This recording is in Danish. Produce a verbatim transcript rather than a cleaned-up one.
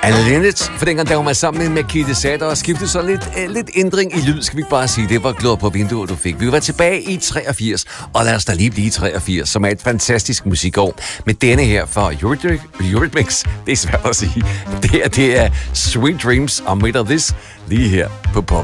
Anne Linnet, for dengang der var man sammen med Makita Satter og skiftede så lidt, uh, lidt ændring i lyd, skal vi ikke bare sige. Det var glad på vinduet, du fik. Vi var tilbage i treogfirs, og lad os da lige blive treogfirs, som er et fantastisk musikår. Med denne her for Eurythmics, det er svært at sige. Det er, det er Sweet Dreams og Made of This, lige her på Pop.